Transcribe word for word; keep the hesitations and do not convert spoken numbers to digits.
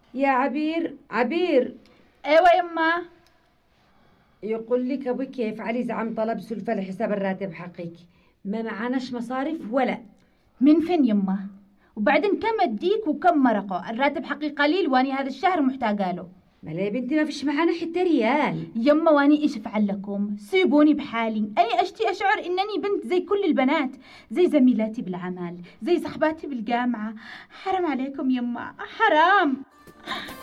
يا عبير عبير. ايوه يما. يقول لك ابوك كيف علي زعم طلب سلفة لحساب الراتب حقك، ما معناش مصاريف ولا. من فين يما؟ وبعدين كم اديك وكم مرقه؟ الراتب حقي قليل واني هذا الشهر محتاجه له. ما لا يا بنتي ما فيش معانا حتى ريال. يما واني ايش افعل لكم؟ سيبوني بحالي، اني اشتي اشعر انني بنت زي كل البنات، زي زميلاتي بالعمل، زي صحباتي بالجامعه. حرام عليكم يما، حرام.